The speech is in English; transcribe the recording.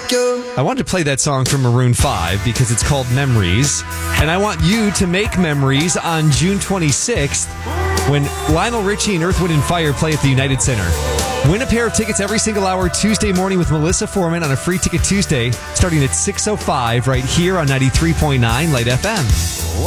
I wanted to play that song from Maroon 5 because it's called Memories. And I want you to make memories on June 26th when Lionel Richie and Earth, Wind & Fire play at the United Center. Win a pair of tickets every single hour Tuesday morning with Melissa Foreman on a Free Ticket Tuesday starting at 6:05 right here on 93.9 Light FM.